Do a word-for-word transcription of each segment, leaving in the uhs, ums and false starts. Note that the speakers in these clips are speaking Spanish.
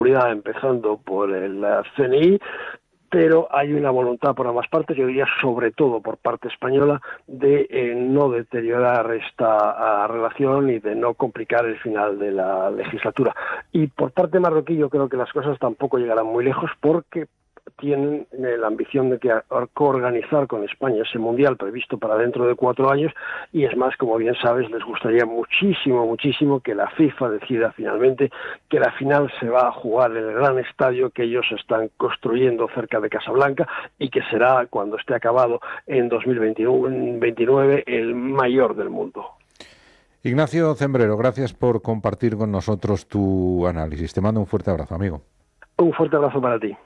seguridad, empezando por el C N I, pero hay una voluntad por ambas partes, yo diría sobre todo por parte española, de eh, no deteriorar esta uh, relación y de no complicar el final de la legislatura. Y por parte marroquí yo creo que las cosas tampoco llegarán muy lejos, porque tienen eh, la ambición de que coorganizar con España ese mundial previsto para dentro de cuatro años, y es más, como bien sabes, les gustaría muchísimo, muchísimo que la FIFA decida finalmente que la final se va a jugar en el gran estadio que ellos están construyendo cerca de Casablanca y que será, cuando esté acabado en dos mil veintinueve, el mayor del mundo. Ignacio Cembrero, gracias por compartir con nosotros tu análisis. Te mando un fuerte abrazo, amigo. Un fuerte abrazo para ti.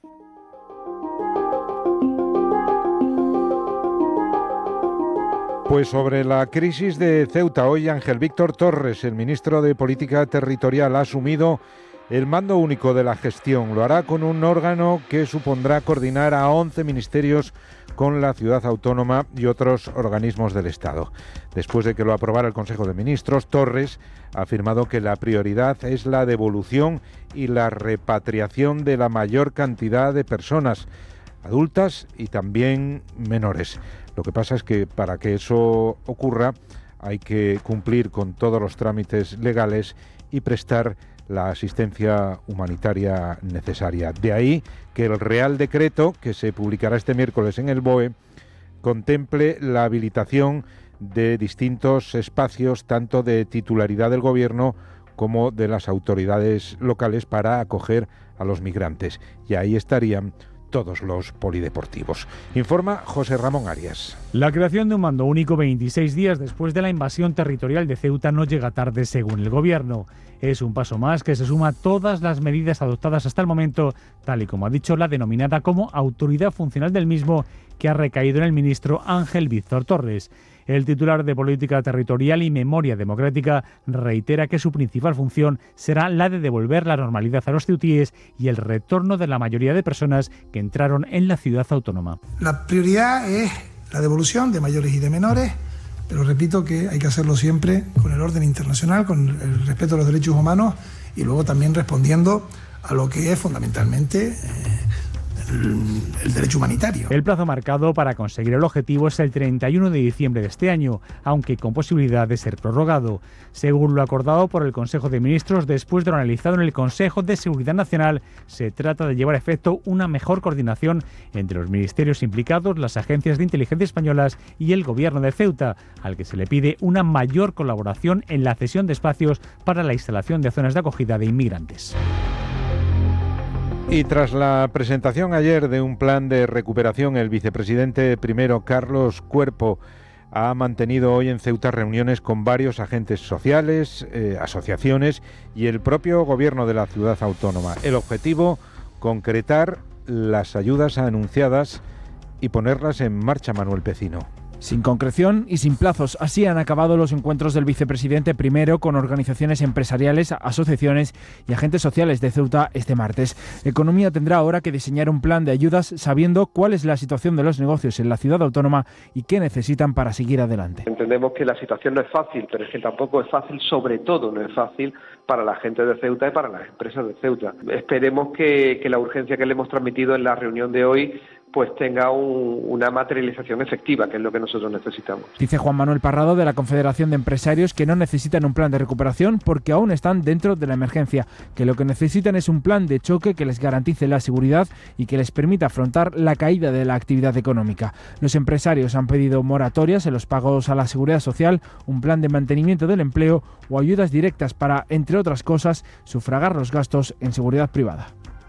Pues sobre la crisis de Ceuta, hoy Ángel Víctor Torres, el ministro de Política Territorial, ha asumido el mando único de la gestión. Lo hará con un órgano que supondrá coordinar a once ministerios con la ciudad autónoma y otros organismos del Estado. Después de que lo aprobara el Consejo de Ministros, Torres ha afirmado que la prioridad es la devolución y la repatriación de la mayor cantidad de personas, adultas y también menores. Lo que pasa es que para que eso ocurra hay que cumplir con todos los trámites legales y prestar la asistencia humanitaria necesaria. De ahí que el Real Decreto, que se publicará este miércoles en el B O E, contemple la habilitación de distintos espacios, tanto de titularidad del Gobierno como de las autoridades locales, para acoger a los migrantes. Y ahí estarían todos los polideportivos. Informa José Ramón Arias. La creación de un mando único veintiséis días después de la invasión territorial de Ceuta no llega tarde, según el Gobierno. Es un paso más que se suma a todas las medidas adoptadas hasta el momento, tal y como ha dicho la denominada como autoridad funcional del mismo, que ha recaído en el ministro Ángel Víctor Torres. El titular de Política Territorial y Memoria Democrática reitera que su principal función será la de devolver la normalidad a los ceutíes y el retorno de la mayoría de personas que entraron en la ciudad autónoma. La prioridad es la devolución de mayores y de menores, pero repito que hay que hacerlo siempre con el orden internacional, con el respeto a los derechos humanos y luego también respondiendo a lo que es fundamentalmente eh, El, el derecho humanitario. El plazo marcado para conseguir el objetivo es el treinta y uno de diciembre de este año, aunque con posibilidad de ser prorrogado. Según lo acordado por el Consejo de Ministros, después de lo analizado en el Consejo de Seguridad Nacional, se trata de llevar a efecto una mejor coordinación entre los ministerios implicados, las agencias de inteligencia españolas y el Gobierno de Ceuta, al que se le pide una mayor colaboración en la cesión de espacios para la instalación de zonas de acogida de inmigrantes. Y tras la presentación ayer de un plan de recuperación, el vicepresidente primero, Carlos Cuerpo, ha mantenido hoy en Ceuta reuniones con varios agentes sociales, eh, asociaciones y el propio gobierno de la ciudad autónoma. El objetivo, concretar las ayudas anunciadas y ponerlas en marcha, Manuel Pecino. Sin concreción y sin plazos, así han acabado los encuentros del vicepresidente primero con organizaciones empresariales, asociaciones y agentes sociales de Ceuta este martes. Economía tendrá ahora que diseñar un plan de ayudas sabiendo cuál es la situación de los negocios en la ciudad autónoma y qué necesitan para seguir adelante. Entendemos que la situación no es fácil, pero es que tampoco es fácil, sobre todo no es fácil para la gente de Ceuta y para las empresas de Ceuta. Esperemos que, que la urgencia que le hemos transmitido en la reunión de hoy pues tenga un, una materialización efectiva, que es lo que nosotros necesitamos. Dice Juan Manuel Parrado de la Confederación de Empresarios que no necesitan un plan de recuperación porque aún están dentro de la emergencia, que lo que necesitan es un plan de choque que les garantice la seguridad y que les permita afrontar la caída de la actividad económica. Los empresarios han pedido moratorias en los pagos a la seguridad social, un plan de mantenimiento del empleo o ayudas directas para, entre otras cosas, sufragar los gastos en seguridad privada.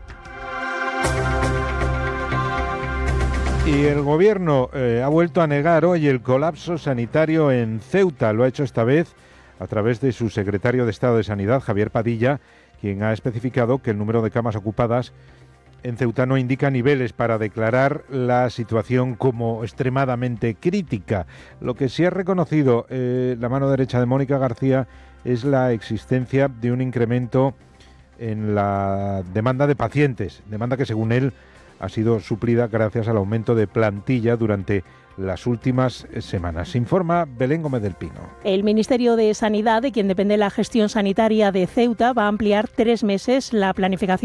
Y el Gobierno eh, ha vuelto a negar hoy el colapso sanitario en Ceuta. Lo ha hecho esta vez a través de su secretario de Estado de Sanidad, Javier Padilla, quien ha especificado que el número de camas ocupadas en Ceuta no indica niveles para declarar la situación como extremadamente crítica. Lo que sí ha reconocido eh, la mano derecha de Mónica García es la existencia de un incremento en la demanda de pacientes, demanda que según él ha sido suplida gracias al aumento de plantilla durante las últimas semanas. Informa Belén Gómez del Pino. El Ministerio de Sanidad, de quien depende la gestión sanitaria de Ceuta, va a ampliar tres meses la planificación